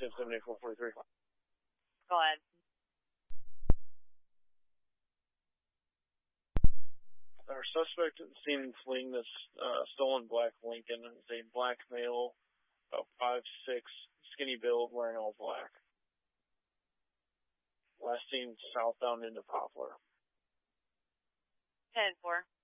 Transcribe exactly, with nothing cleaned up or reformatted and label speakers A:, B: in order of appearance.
A: ten seventy-four forty-three.
B: Go ahead.
A: Our suspect seen fleeing this uh, stolen black Lincoln is a black male, about five six, skinny build, wearing all black. Last seen southbound into Poplar.
B: ten four.